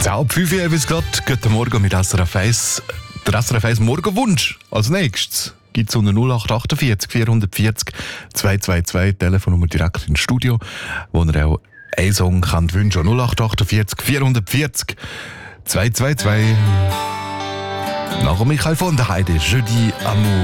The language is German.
Ciao, 5 Uhr bis gerade. Guten Morgen mit SRF 1. Der SRF 1 Morgenwunsch. Als nächstes gibt es unter 0848 440 222 Telefonnummer direkt ins Studio, wo ihr auch einen Song könnt wünschen. 0848 440 222. Nach Michael von der Heide, Jeudi Amour.